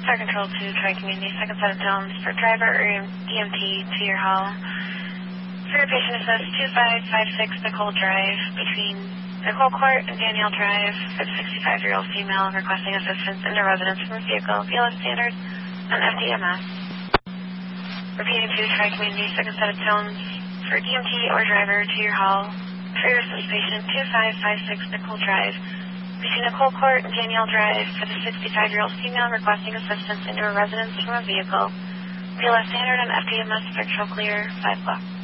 Fire Control to Tri-Community, second set of tones for driver or EMT to your hall. For your patient assist 2556 Nicole Drive between Nicole Court and Danielle Drive for the 65-year-old female requesting assistance in their residence from a vehicle, BLS standard, and FDMS. Repeating to Tri-Community, second set of tones for EMT or driver to your hall. For your assist patient 2556 Nicole Drive between Nicole Court and Danielle Drive for the 65-year-old female requesting assistance into a residence from a vehicle, BLS standard and FDMS spectral clear 5 o'clock.